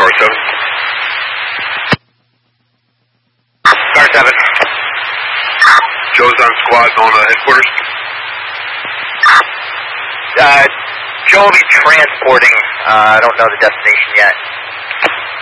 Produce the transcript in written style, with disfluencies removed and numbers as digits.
Car 7. Car 7. Joe's on squad on headquarters. Joe will be transporting. I don't know the destination yet.